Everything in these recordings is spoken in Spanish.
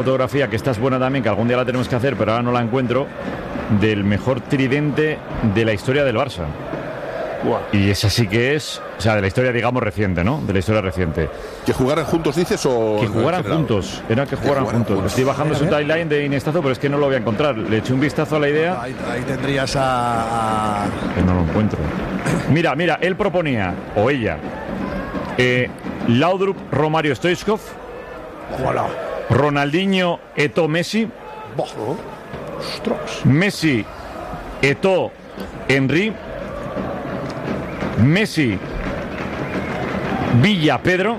Fotografía, que esta es buena también, que algún día la tenemos que hacer, pero ahora no la encuentro, del mejor tridente de la historia del Barça. Wow. Y esa sí que es, o sea, de la historia, digamos, reciente, ¿no? De la historia reciente. ¿Que jugaran juntos, dices, o...? Que jugaran juntos, era que jugaran juntos. Estoy bajando su timeline de Iniestazo, pero es que no lo voy a encontrar. Le eché un vistazo a la idea. Ahí tendrías a... Que no lo encuentro. Mira, él proponía, o ella, Laudrup, Romario, Stoichkov, Voilà. Ronaldinho, Eto'o, Messi, Messi, Eto'o, Henry, Messi, Villa, Pedro,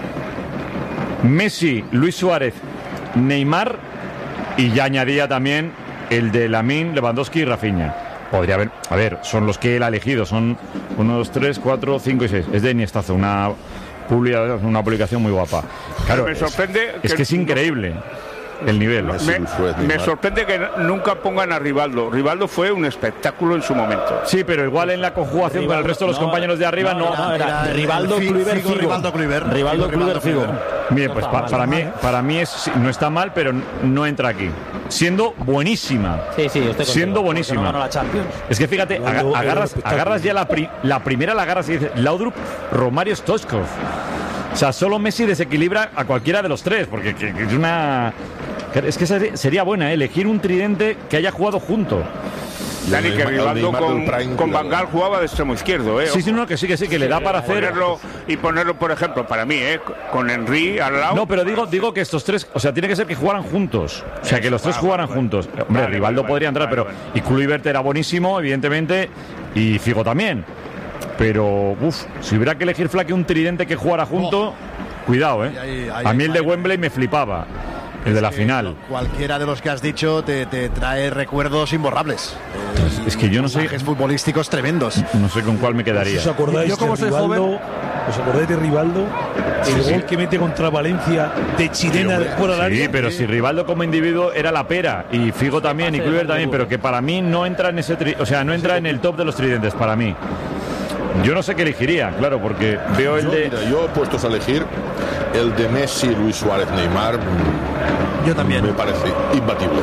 Messi, Luis Suárez, Neymar, y ya añadía también el de Lamine, Lewandowski y Rafinha. Podría haber, a ver, son los que él ha elegido, son 1, 2, 3, 4, 5 y 6. Es de Iniestazo, una publicación muy guapa. Claro, me sorprende es que es increíble el nivel. Me sorprende que nunca pongan a Rivaldo. Rivaldo fue un espectáculo en su momento. Sí, pero igual en la conjugación con el resto de los compañeros de arriba era Rivaldo, Kluivert, Figo. Rivaldo, Kluivert, Figo. Mire, pues para mí no está mal, pero no entra aquí. Siendo buenísima. Sí, siendo buenísima. No ganó la Champions. Es que fíjate, agarras ya la primera, la agarras y dices Laudrup, Romario, Stoichkov. O sea, solo Messi desequilibra a cualquiera de los tres, porque es una... Es que sería buena, elegir un tridente que haya jugado junto. Dani, que Rivaldo con Van Gaal jugaba de extremo izquierdo, ¿eh? Sí, que le da para hacer... Ponerlo, por ejemplo, para mí, con Henry al lado... No, pero digo que estos tres... O sea, tiene que ser que jugaran juntos. O sea, que los tres jugaran juntos. Hombre, Rivaldo podría entrar, pero... Y Kluivert era buenísimo, evidentemente, y Figo también. Pero, si hubiera que elegir, Flaque, un tridente que jugara junto... Cuidado, ¿eh? A mí el de Wembley me flipaba. El de la final. Cualquiera de los que has dicho te trae recuerdos imborrables. Es que yo no sé. Futbolísticos tremendos. No sé con cuál me quedaría. ¿Os acordáis yo, como soy joven, ¿os acordáis de Rivaldo? El gol que mete contra Valencia de chilena de fuera del área. Sí, pero si Rivaldo como individuo era la pera. Y Figo también, y Kluivert también. Pero que para mí no entra en ese. O sea, no entra en el top de los tridentes, para mí. Yo no sé qué elegiría, claro, porque veo el de... Mira, yo puestos a elegir el de Messi, Luis Suárez, Neymar. Yo también. Me parece imbatible.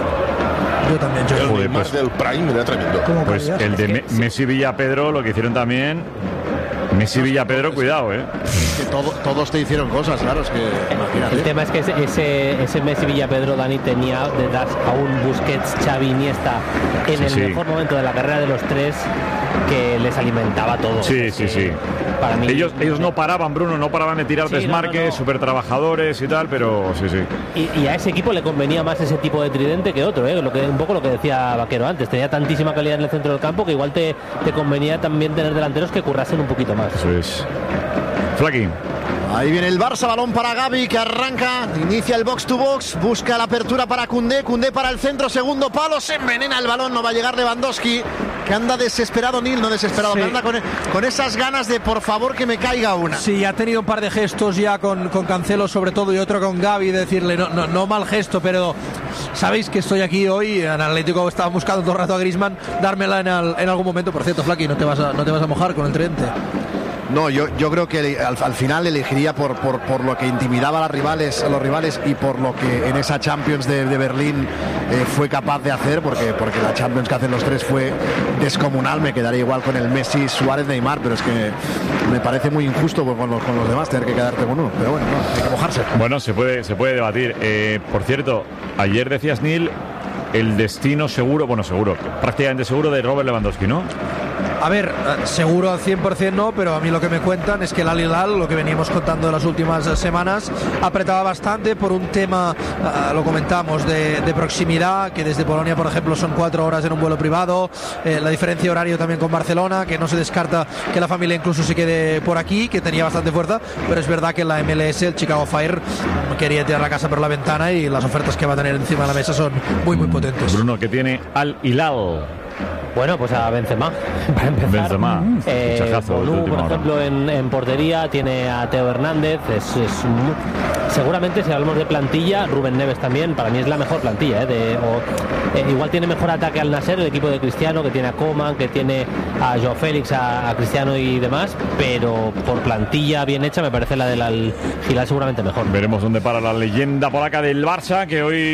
Yo también. El Neymar del Prime era tremendo. Pues el de Messi, Villa, Pedro, lo que hicieron también... Messi, Villa, Pedro, cuidado, ¿eh? Que todos te hicieron cosas, claro, es que imagínate. El tema es que ese Messi, Villa, Pedro, Dani, tenía detrás a un Busquets, Xavi, Iniesta en el mejor momento de la carrera de los tres, que les alimentaba todo. Sí. Para mí, ellos no paraban, Bruno, no paraban de tirar desmarques, súper trabajadores y tal, pero sí. Y a ese equipo le convenía más ese tipo de tridente que otro, ¿eh? Un poco lo que decía Vaquero antes. Tenía tantísima calidad en el centro del campo que igual te convenía también tener delanteros que currasen un poquito más. Eso es. Flaqui. Ahí viene el Barça, balón para Gavi, que arranca, inicia el box to box, busca la apertura para Koundé para el centro, segundo palo, se envenena el balón, no va a llegar Lewandowski, que anda desesperado, no desesperado, pero anda con esas ganas de por favor que me caiga una. Sí, ha tenido un par de gestos ya con Cancelo sobre todo y otro con Gavi, decirle no mal gesto, pero sabéis que estoy aquí hoy, en Atlético estaba buscando todo el rato a Griezmann, dármela en algún momento. Por cierto, Flaqui, no te vas a mojar con el tridente. No, yo creo que al final elegiría por lo que intimidaba a los rivales y por lo que en esa Champions de Berlín fue capaz de hacer, porque la Champions que hacen los tres fue descomunal. Me quedaría igual con el Messi, Suárez, Neymar, pero es que me parece muy injusto con los demás tener que quedarte con uno. Pero bueno, no, hay que mojarse. Bueno, se puede debatir. Por cierto, ayer decías, Neil, el destino seguro, prácticamente seguro de Robert Lewandowski, ¿no? A ver, seguro al 100% no, pero a mí lo que me cuentan es que el Al Hilal, lo que veníamos contando en las últimas semanas, apretaba bastante por un tema, lo comentamos, de proximidad, que desde Polonia, por ejemplo, son 4 horas en un vuelo privado, la diferencia de horario también con Barcelona, que no se descarta que la familia incluso se quede por aquí, que tenía bastante fuerza, pero es verdad que la MLS, el Chicago Fire, quería tirar la casa por la ventana y las ofertas que va a tener encima de la mesa son muy, muy potentes. Bruno, que tiene Al Hilal. Bueno, pues a Benzema, para empezar. Benzema, fichajazo de Bonu, última por hora. ejemplo, en portería tiene a Teo Hernández. Seguramente, si hablamos de plantilla, Rubén Neves también, para mí es la mejor plantilla. Igual tiene mejor ataque al Nasser, el equipo de Cristiano, que tiene a Coman, que tiene a Joao Félix, a Cristiano y demás, pero por plantilla bien hecha me parece la del Al Hilal seguramente mejor. Veremos dónde para la leyenda polaca del Barça, que hoy